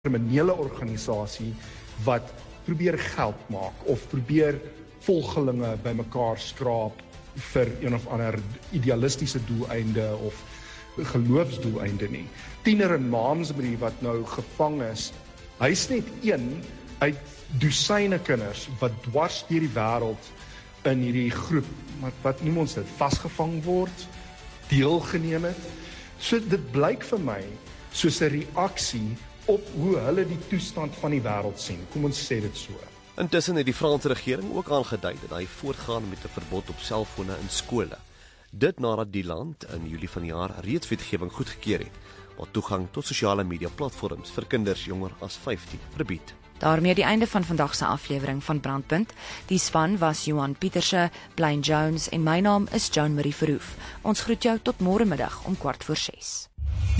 kriminele organisasie wat probeer geld maak of probeer volgelinge bymekaar skraap vir een of ander idealistiese doeleinde of geloofsdoeleinde nie. Tiener in Malmesbury wat nou gevang is, hy's net een uit dosyne kinders wat dwars deur die wêreld in hierdie groep wat niemand dit vasgevang word, deelgeneem het. So dit blyk vir my soos 'n reaksie op hoe hulle die toestand van die wêreld sien. Kom ons sê dit so. Intussen het die Franse regering ook aangedui dat hy voortgaan met 'n verbod op selfone in skole. Dit nadat die land in Julie van die jaar reeds wetgewing goedgekeur het, wat toegang tot sosiale media platforms vir kinders jonger as 15 verbied. Daarmee die einde van vandag se aflewering van Brandpunt. Die span was Johan Pieterse, Blaine Jones en my naam is Joan Marie Verhoef. Ons groet jou tot môre middag om 5:15.